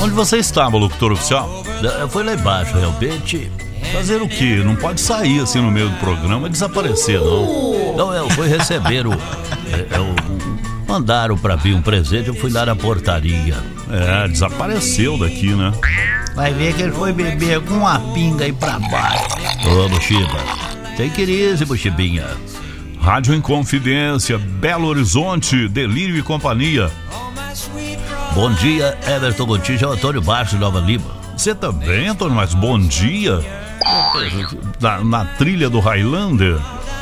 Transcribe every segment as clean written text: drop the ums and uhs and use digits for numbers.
Onde você estava, locutor oficial? Eu fui lá embaixo, realmente. Fazer o quê? Não pode sair assim no meio do programa e desaparecer, não. Então eu fui receber mandaram pra vir um presente, eu fui lá na portaria. Desapareceu daqui, né? Vai ver que ele foi beber com uma pinga aí pra baixo. Ô, Buxiba, tem crise, Buxibinha. Rádio Inconfidência, Belo Horizonte, Delírio e Companhia. Bom dia, Everton Gontijo, Antônio Baixo, Nova Lima. Você também, Antônio, mas bom dia. Na trilha do Highlander.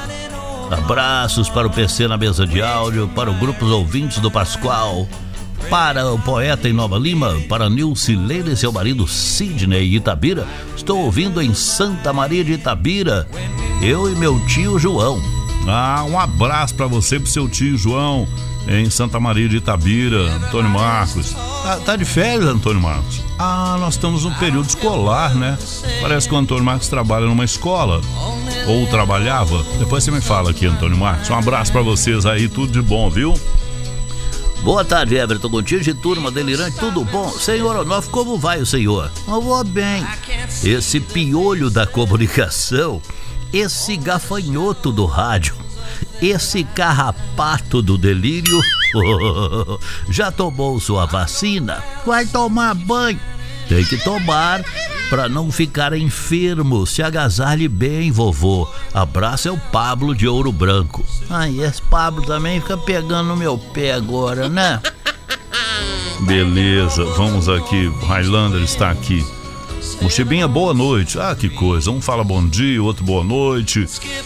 Abraços para o PC na mesa de áudio, para o grupo Os Ouvintes do Pascoal, para o Poeta em Nova Lima, para Nilcilene e seu marido Sidney Itabira. Estou ouvindo em Santa Maria de Itabira, eu e meu tio João. Um abraço para você e pro seu tio João em Santa Maria de Itabira, Antônio Marcos. Tá de férias, Antônio Marcos? Nós estamos no período escolar, né? Parece que o Antônio Marcos trabalha numa escola, ou trabalhava. Depois você me fala aqui, Antônio Marcos. Um abraço pra vocês aí, tudo de bom, viu? Boa tarde, Everton Gontijo e turma delirante, tudo bom? Senhor Onofre, como vai o senhor? Eu vou bem. Esse piolho da comunicação, esse gafanhoto do rádio, esse carrapato do delírio, já tomou sua vacina? Vai tomar banho. Tem que tomar pra não ficar enfermo. Se agasalhe bem, vovô. Abraço é o Pablo de Ouro Branco. Esse Pablo também fica pegando no meu pé agora, né? Beleza, vamos aqui. Highlander está aqui. Buxibinha, boa noite. Que coisa. Um fala bom dia, outro boa noite.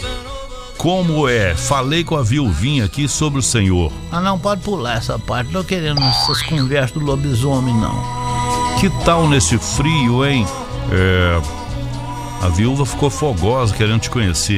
Como é? Falei com a viuvinha aqui sobre o senhor. Não, pode pular essa parte. Não tô querendo essas conversas do lobisomem, não. Que tal nesse frio, hein? A viúva ficou fogosa querendo te conhecer.